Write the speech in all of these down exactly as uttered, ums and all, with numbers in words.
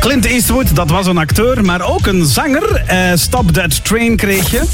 Clint Eastwood, dat was een acteur, maar ook een zanger. Uh, Stop That Train kreeg je.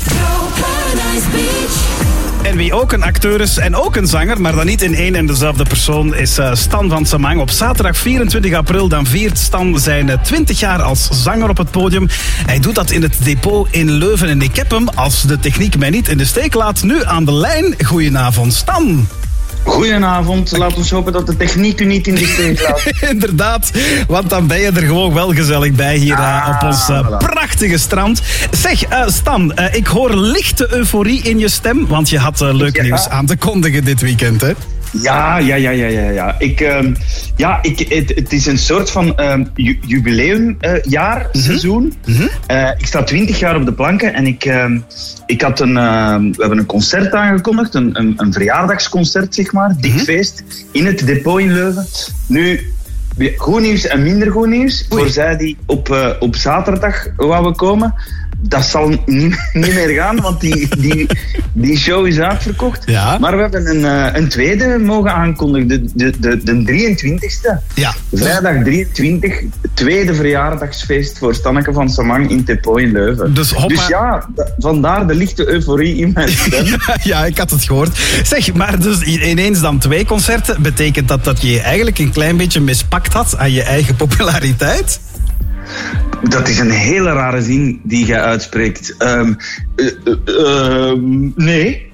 En wie ook een acteur is en ook een zanger, maar dan niet in één en dezelfde persoon, is uh, Stan van Samang. Op zaterdag vierentwintig april dan viert Stan zijn uh, twintig jaar als zanger op het podium. Hij doet dat in het depot in Leuven. En ik heb hem, als de techniek mij niet in de steek laat, nu aan de lijn. Goedenavond, Stan. Goedenavond, laat ons hopen dat de techniek u niet in de steek laat. Inderdaad, want dan ben je er gewoon wel gezellig bij hier ah, uh, op ons uh, voilà. prachtige strand. Zeg, uh, Stan, uh, ik hoor lichte euforie in je stem, want je had uh, leuk ja. nieuws aan te kondigen dit weekend, hè? Ja, ja, ja, ja, ja. ja. Ik, uh, ja ik, het, het is een soort van uh, ju- jubileumjaar, uh, seizoen. Mm-hmm. Uh, ik sta twintig jaar op de planken en ik, uh, ik had een, uh, we hebben een concert aangekondigd, een, een, een verjaardagsconcert, zeg maar, dik mm-hmm. feest, in het depot in Leuven. Nu, goed nieuws en minder goed nieuws. Oei. Voor zij die op, uh, op zaterdag wouden komen. Dat zal niet, niet meer gaan, want die, die, die show is uitverkocht. Ja. Maar we hebben een, uh, een tweede mogen aankondigen, de, de, de, de drieëntwintigste. Ja. Vrijdag drieëntwintig, tweede verjaardagsfeest voor Stanneke van Samang in het depot in Leuven. Dus, dus ja, d- vandaar de lichte euforie in mijn stem. Ja, ik had het gehoord. Zeg, maar dus ineens dan twee concerten. Betekent dat dat je je eigenlijk een klein beetje mispakt had aan je eigen populariteit? Dat is een hele rare zin die jij uitspreekt. Um, uh, uh, uh, nee.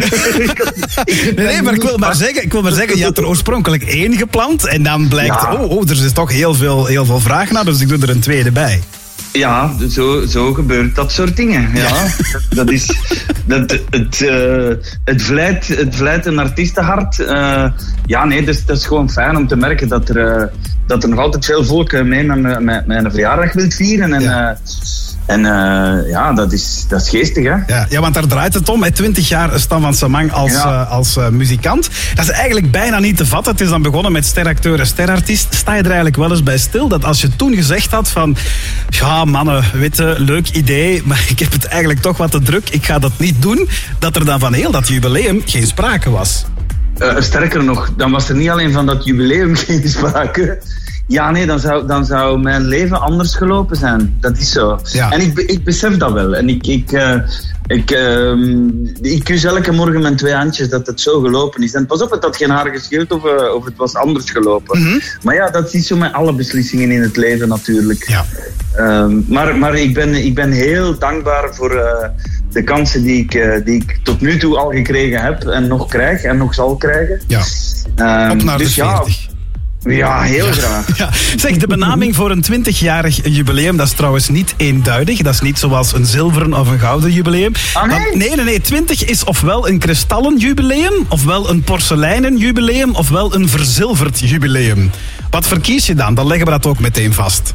nee, nee, maar ik wil maar, zeggen, ik wil maar zeggen, je had er oorspronkelijk één gepland en dan blijkt, ja. oh, oh, er is toch heel veel, heel veel vraag naar, dus ik doe er een tweede bij. Ja, zo, zo gebeurt dat soort dingen. Ja. Ja. Dat is, dat, het, uh, het, vlijt, het vlijt een artiestenhart. Uh, ja, nee, dat is, dat is gewoon fijn om te merken dat er, uh, dat er nog altijd veel volk mee met mijn verjaardag wil vieren. En, ja. uh, en uh, ja, dat is, dat is geestig, hè? Ja, ja, want daar draait het om. twintig jaar Stan van Samang als, ja. uh, als uh, muzikant. Dat is eigenlijk bijna niet te vatten. Het is dan begonnen met steracteur en sterartiest. Sta je er eigenlijk wel eens bij stil dat als je toen gezegd had van... Ja, mannen, weet je, leuk idee, maar ik heb het eigenlijk toch wat te druk. Ik ga dat niet doen. Dat er dan van heel dat jubileum geen sprake was. Uh, sterker nog, dan was er niet alleen van dat jubileum geen sprake... Ja, nee, dan zou, dan zou mijn leven anders gelopen zijn. Dat is zo. Ja. En ik, ik besef dat wel. En ik, ik, uh, ik, uh, ik kus elke morgen mijn twee handjes dat het zo gelopen is. En pas op, het had geen haar gescheeld of, uh, of het was anders gelopen. Mm-hmm. Maar ja, dat is zo met alle beslissingen in het leven natuurlijk. Ja. Uh, maar maar ik, ben, ik ben heel dankbaar voor uh, de kansen die ik, uh, die ik tot nu toe al gekregen heb en nog krijg en nog zal krijgen. Ja. Uh, Op naar dus de veertig. Ja, Ja, heel ja. graag. Ja. Zeg, de benaming voor een twintigjarig jubileum, dat is trouwens niet eenduidig. Dat is niet zoals een zilveren of een gouden jubileum. Ah, nee? Want, nee, nee, nee. twintig is ofwel een kristallen jubileum, ofwel een porseleinen jubileum, ofwel een verzilverd jubileum. Wat verkies je dan? Dan leggen we dat ook meteen vast.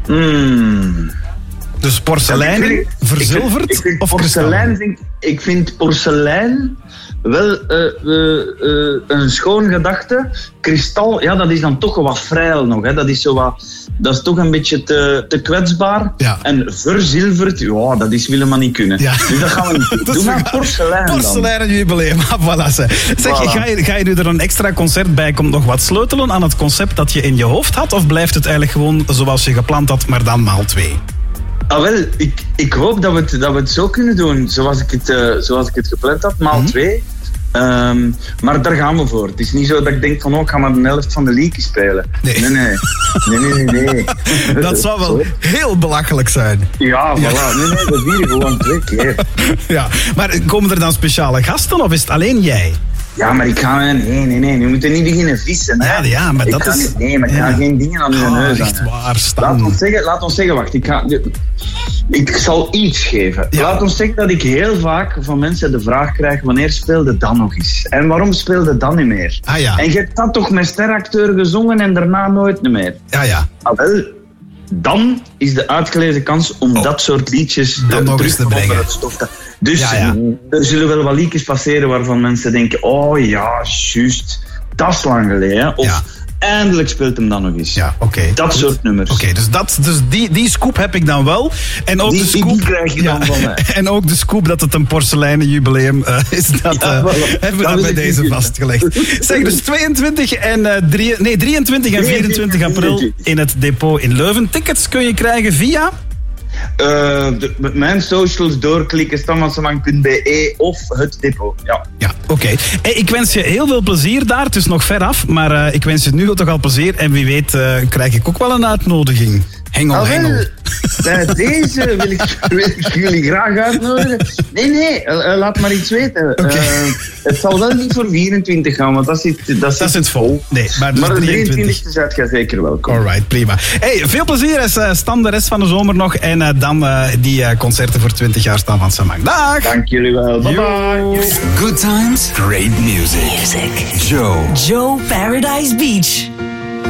Mm. Dus porseleinen, ja, ik vind, verzilverd ik vind, ik vind of porselein vind, Ik vind porselein... Wel, uh, uh, uh, een schoon gedachte. Kristal, ja, dat is dan toch wat vrij nog. Hè. Dat is zo wat, dat is toch een beetje te, te kwetsbaar. Ja. En verzilverd, ja, dat is willen maar niet kunnen. Ja. Dus dat gaan we niet doen. Doe maar porselein dan. Porseleinen jubileum, voilà. Zeg, voilà. Ga, je, ga je nu er een extra concert bij? Komt nog wat sleutelen aan het concept dat je in je hoofd had? Of blijft het eigenlijk gewoon zoals je gepland had, maar dan maal twee? Ah, wel, ik, ik hoop dat we, het, dat we het zo kunnen doen, zoals ik het, uh, zoals ik het gepland had, maal mm-hmm. twee. Um, maar daar gaan we voor. Het is niet zo dat ik denk van, oh, ik ga maar de helft van de league spelen. Nee, nee, nee. nee, nee, nee, nee. Dat zou wel zo heel belachelijk zijn. Ja, voilà. Ja. Nee, nee, dat vieren gewoon twee keer. Ja, maar komen er dan speciale gasten of is het alleen jij? Ja, maar ik ga... Nee, nee, nee. We moeten niet beginnen vissen. Hè. Ja, ja, maar ik dat is... Niet, nee, maar ik ja. ga geen dingen aan je oh, neus echt waar staan. Laat ons zeggen, laat ons zeggen wacht. Ik, ga, ik zal iets geven. Ja. Laat ons zeggen dat ik heel vaak van mensen de vraag krijg, wanneer speelde Dan nog eens? En waarom speelde Dan niet meer? Ah, ja. En je hebt dat toch met steracteur gezongen en daarna nooit meer? Ja, ja. Ah, wel, dan is de uitgelezen kans om oh. dat soort liedjes dan nog eens te brengen. Het stof te... Dus ja, ja. er zullen wel wat liedjes passeren waarvan mensen denken, oh ja, juist, dat is lang geleden. Of, ja. eindelijk speelt hem dan nog eens. Ja, oké. Okay. Dat soort nummers. Oké, okay, dus, dat, dus die, die scoop heb ik dan wel. En ook die, de scoop, die krijg je dan ja, van mij. En ook de scoop dat het een porseleinen jubileum uh, is. Dat uh, ja, well, hebben we dan bij deze vastgelegd. Zeg, dus tweeëntwintig en, uh, drie, nee, drieëntwintig en vierentwintig april in het depot in Leuven. Tickets kun je krijgen via... Uh, de, met mijn socials doorklikken, stam van samang punt b e of het depot. Ja, ja oké. Okay. Hey, ik wens je heel veel plezier daar. Het is nog ver af, maar uh, ik wens je nu toch al plezier. En wie weet uh, krijg ik ook wel een uitnodiging. Hengel, ah, hengel. Bij deze wil ik, wil ik jullie graag uitnodigen. Nee, nee, uh, laat maar iets weten. Okay. Uh, het zal wel niet voor vierentwintig gaan, want dat zit, dat dat zit, zit vol. Nee, maar dus maar de drieëntwintigste zet je zeker welkom. Alright, prima. Hey, veel plezier als uh, Stam de rest van de zomer nog. En uh, dan uh, die uh, concerten voor twintig jaar Stam van Samang. Dag! Dank jullie wel. Bye bye. Good times, great music. Music. Joe. Joe Paradise Beach.